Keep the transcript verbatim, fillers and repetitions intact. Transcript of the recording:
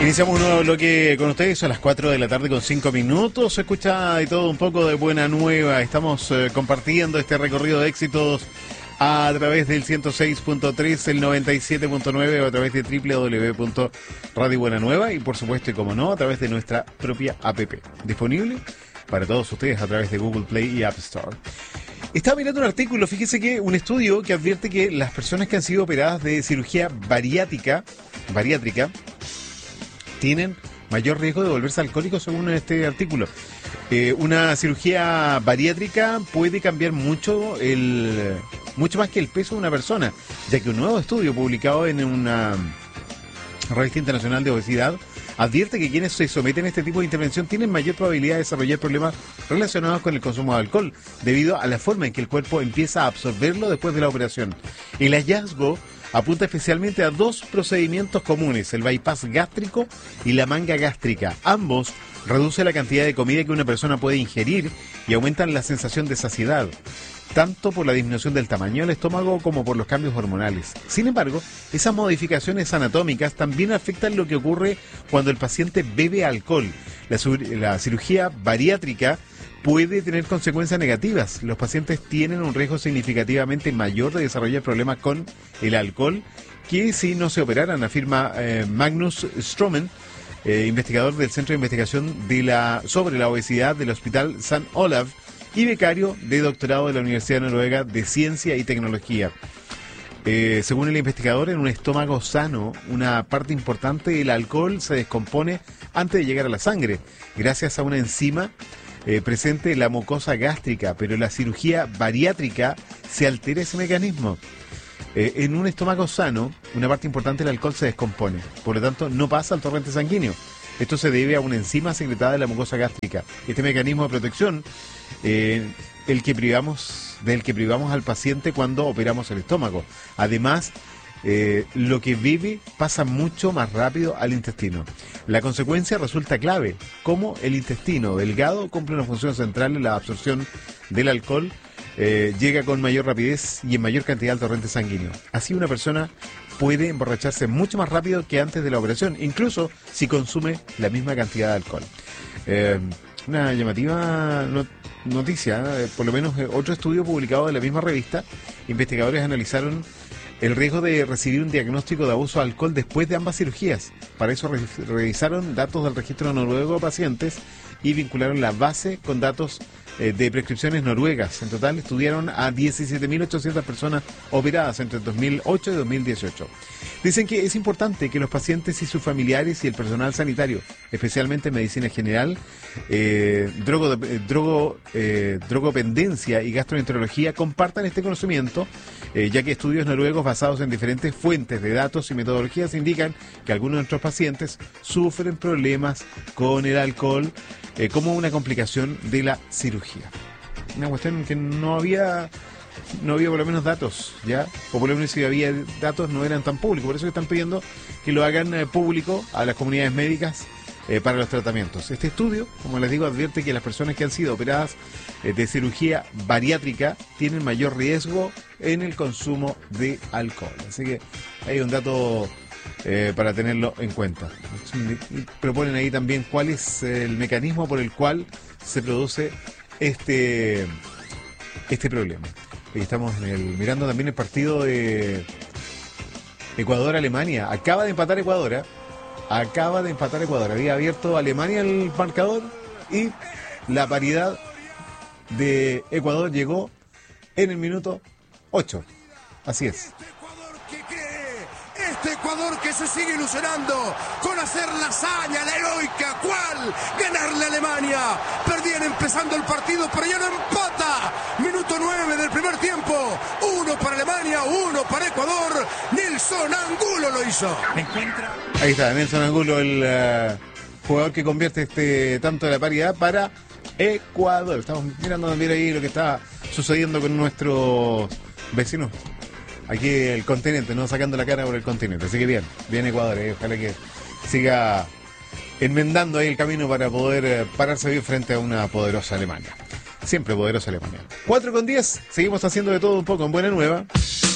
Iniciamos un nuevo bloque con ustedes a las cuatro de la tarde con cinco minutos. Se escucha de todo un poco de buena nueva. Estamos eh, compartiendo este recorrido de éxitos a través del ciento seis punto tres, el noventa y siete punto nueve o a través de doble u doble u doble u punto radio buena nueva y por supuesto y como no a través de nuestra propia app disponible para todos ustedes a través de Google Play y App Store. Estaba mirando un artículo, fíjese que un estudio que advierte que las personas que han sido operadas de cirugía bariátrica, bariátrica tienen mayor riesgo de volverse alcohólicos según este artículo. Eh, una cirugía bariátrica puede cambiar mucho el mucho más que el peso de una persona, ya que un nuevo estudio publicado en una revista internacional de obesidad advierte que quienes se someten a este tipo de intervención tienen mayor probabilidad de desarrollar problemas relacionados con el consumo de alcohol, debido a la forma en que el cuerpo empieza a absorberlo después de la operación. El hallazgo apunta especialmente a dos procedimientos comunes, el bypass gástrico y la manga gástrica. Ambos reducen la cantidad de comida que una persona puede ingerir y aumentan la sensación de saciedad, tanto por la disminución del tamaño del estómago como por los cambios hormonales. Sin embargo, esas modificaciones anatómicas también afectan lo que ocurre cuando el paciente bebe alcohol. La, la cirugía bariátrica puede tener consecuencias negativas. Los pacientes tienen un riesgo significativamente mayor de desarrollar problemas con el alcohol que si no se operaran, afirma eh, Magnus Stroman, eh, investigador del Centro de Investigación de la, sobre la Obesidad del Hospital San Olav y becario de doctorado de la Universidad Noruega de Ciencia y Tecnología. Eh, según el investigador, en un estómago sano, una parte importante del alcohol se descompone antes de llegar a la sangre, gracias a una enzima Eh, presente en la mucosa gástrica, pero en la cirugía bariátrica se altera ese mecanismo. Eh, en un estómago sano, una parte importante del alcohol se descompone, por lo tanto no pasa al torrente sanguíneo. Esto se debe a una enzima secretada en la mucosa gástrica. Este mecanismo de protección, eh, el que privamos, del que privamos al paciente cuando operamos el estómago. Además, Eh, lo que vive pasa mucho más rápido al intestino. La consecuencia resulta clave, como el intestino delgado cumple una función central en la absorción del alcohol, eh, llega con mayor rapidez y en mayor cantidad al torrente sanguíneo. Así una persona puede emborracharse mucho más rápido que antes de la operación, incluso si consume la misma cantidad de alcohol. Eh, una llamativa not noticia, eh, por lo menos eh, otro estudio publicado de la misma revista, investigadores analizaron el riesgo de recibir un diagnóstico de abuso de alcohol después de ambas cirugías. Para eso re revisaron datos del registro noruego de pacientes y vincularon la base con datos eh, de prescripciones noruegas. En total estudiaron a diecisiete mil ochocientas personas operadas entre dos mil ocho y dos mil dieciocho. Dicen que es importante que los pacientes y sus familiares y el personal sanitario, especialmente en medicina general, eh, drogo, eh, drogo, eh, drogopendencia y gastroenterología, compartan este conocimiento, eh, ya que estudios noruegos basados en diferentes fuentes de datos y metodologías indican que algunos de nuestros pacientes sufren problemas con el alcohol eh, como una complicación de la cirugía. Una cuestión que no había... no había por lo menos datos, ¿ya? O por lo menos si había datos no eran tan públicos, por eso están pidiendo que lo hagan eh, público a las comunidades médicas eh, para los tratamientos. Este estudio, como les digo, advierte que las personas que han sido operadas eh, de cirugía bariátrica tienen mayor riesgo en el consumo de alcohol. Así que hay un dato eh, para tenerlo en cuenta. Y proponen ahí también cuál es el mecanismo por el cual se produce este, este problema. Y estamos en el, mirando también el partido de Ecuador-Alemania. Acaba de empatar Ecuador, ¿eh? Acaba de empatar Ecuador. Había abierto Alemania el marcador y la paridad de Ecuador llegó en el minuto ocho. Así es. Este Ecuador que se sigue ilusionando con hacer la hazaña, la heroica, ¿cuál? Ganarle a Alemania. Perdían empezando el partido, pero ya no empata. Minuto nueve del primer tiempo. Uno para Alemania, uno para Ecuador. Nelson Angulo lo hizo. ¿Me encuentra? Ahí está, Nelson Angulo, el uh, jugador que convierte este tanto de la paridad para Ecuador. Estamos mirando también ahí lo que está sucediendo con nuestros vecinos. Aquí el continente, no sacando la cara por el continente. Así que bien, bien Ecuador, eh. Ojalá que siga enmendando ahí el camino para poder eh, pararse bien frente a una poderosa Alemania. Siempre poderosa Alemania. cuatro con diez, seguimos haciendo de todo un poco en Buena Nueva.